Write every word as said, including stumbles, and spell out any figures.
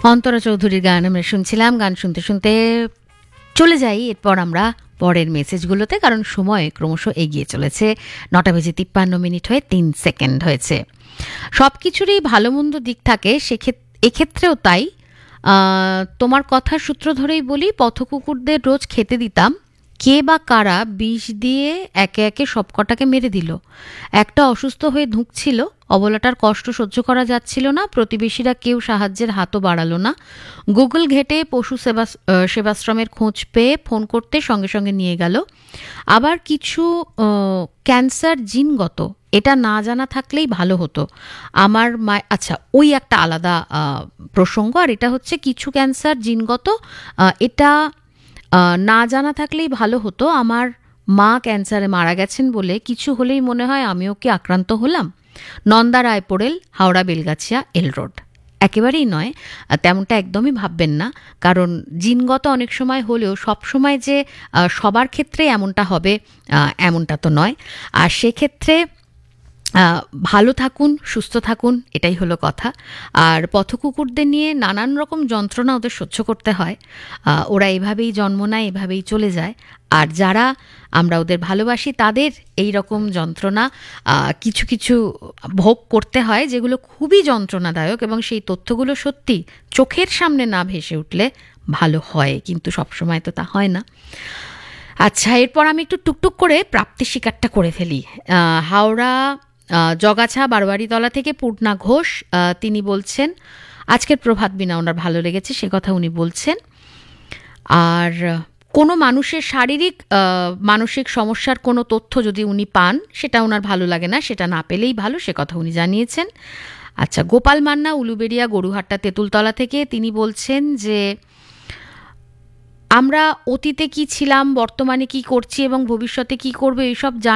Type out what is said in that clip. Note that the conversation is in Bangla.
অন্তরা চৌধুরীর গান আমরা শুনছিলাম। গান শুনতে শুনতে চলে যাই এরপর আমরা পরের মেসেজগুলোতে, কারণ সময় ক্রমশ এগিয়ে চলেছে। নটা বেজে তিপ্পান্ন মিনিট হয়ে তিন সেকেন্ড হয়েছে। সব কিছুরই ভালো মন্দ দিক থাকে, সেক্ষেত্রে এক্ষেত্রেও তাই। আহ, তোমার কথার সূত্র ধরেই বলি, পথকুকুরদের রোজ খেতে দিতাম, কে বা কারা বিষ দিয়ে একে একে সব কটাকে মেরে দিল। একটা অসুস্থ হয়ে ধুঁকছিল, অবলাটার কষ্ট সহ্য করা যাচ্ছিল না, প্রতিবেশীরা কেউ সাহায্যের হাতও বাড়ালো না। গুগল ঘেটে পশু সেবা আহ, সেবাশ্রমের খোঁজ পেয়ে ফোন করতে সঙ্গে সঙ্গে নিয়ে গেল। আবার কিছু আহ, ক্যান্সার জিনগত, এটা না জানা থাকলেই ভালো হতো। আমার মা, আচ্ছা ওই একটা আলাদা আহ, প্রসঙ্গ। আর এটা হচ্ছে কিছু ক্যান্সার জিনগত, আহ, এটা আহ, না জানা থাকলেই ভালো হতো। আমার মা ক্যান্সারে মারা গেছেন বলে কিছু হলেই মনে হয় আমিও কি আক্রান্ত হলাম। নন্দা রায়পোরেল, হাওড়া বেলগাছিয়া এল রোড। একেবারেই নয়, আহ, তেমনটা একদমই ভাববেন না। কারণ জিনগত অনেক সময় হলেও সব সময় যে আহ, সবার ক্ষেত্রে এমনটা হবে আহ, এমনটা তো নয়। আর সেক্ষেত্রে আহ, ভালো থাকুন, সুস্থ থাকুন, এটাই হলো কথা। আর পথকুকুরদের নিয়ে নানান রকম যন্ত্রণা ওদের সহ্য করতে হয়। আহ, ওরা এভাবেই জন্ম নেয়, এভাবেই চলে যায়। আর যারা আমরা ওদের ভালোবাসি তাদের এই রকম যন্ত্রণা আহ, কিছু কিছু ভোগ করতে হয়, যেগুলো খুবই যন্ত্রণাদায়ক, এবং সেই তথ্যগুলো সত্যি চোখের সামনে না ভেসে উঠলে ভালো হয়, কিন্তু সবসময় তো তা হয় না। আচ্ছা, এরপর আমি একটু টুকটুক করে প্রাপ্তি স্বীকারটা করে ফেলি। আহ, হাওড়া আহ, জগাছা বারোয়ারিতলা থেকে পূর্ণা ঘোষ, আহ, তিনি বলছেন আজকের প্রভাত বিনা ওনার ভালো লেগেছে, সে কথা উনি বলছেন। আর কোনো মানুষের শারীরিক আহ, মানসিক সমস্যার কোনো তথ্য যদি উনি পান, সেটা ওনার ভালো লাগে না, সেটা না পেলেই ভালো, সে কথা উনি জানিয়েছেন। আচ্ছা, গোপাল মান্না উলুবেড়িয়া গরুহাট্টা তেঁতুলতলা থেকে, তিনি বলছেন যে আমরা অতীতে কি ছিলাম, বর্তমানে কি করছি এবং ভবিষ্যতে কি করবো, এইসব জানা